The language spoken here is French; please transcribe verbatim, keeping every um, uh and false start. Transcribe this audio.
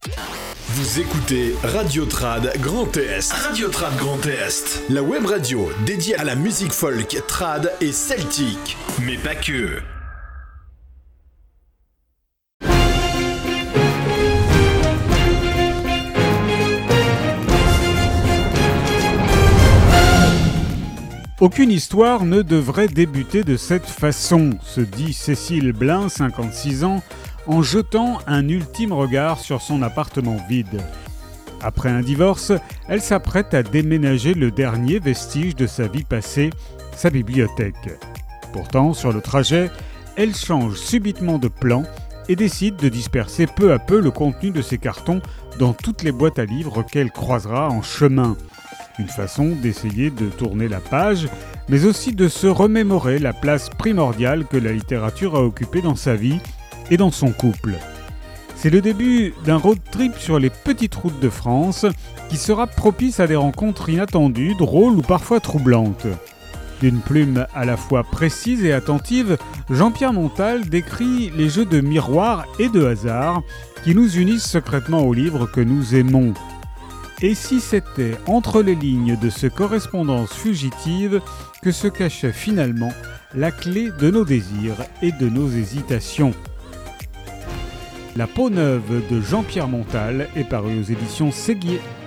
Vous écoutez Radio Trad Grand Est. Radio Trad Grand Est. La web radio dédiée à la musique folk, trad et celtique. Mais pas que. Aucune histoire ne devrait débuter de cette façon, se dit Cécile Blin, cinquante-six ans, en jetant un ultime regard sur son appartement vide. Après un divorce, elle s'apprête à déménager le dernier vestige de sa vie passée, sa bibliothèque. Pourtant, sur le trajet, elle change subitement de plan et décide de disperser peu à peu le contenu de ses cartons dans toutes les boîtes à livres qu'elle croisera en chemin. Une façon d'essayer de tourner la page, mais aussi de se remémorer la place primordiale que la littérature a occupée dans sa vie et dans son couple. C'est le début d'un road trip sur les petites routes de France qui sera propice à des rencontres inattendues, drôles ou parfois troublantes. D'une plume à la fois précise et attentive, Jean-Pierre Montal décrit les jeux de miroir et de hasard qui nous unissent secrètement aux livres que nous aimons. Et si c'était entre les lignes de ce correspondance fugitive que se cachait finalement la clé de nos désirs et de nos hésitations. La peau neuve de Jean-Pierre Montal est parue aux éditions Séguier.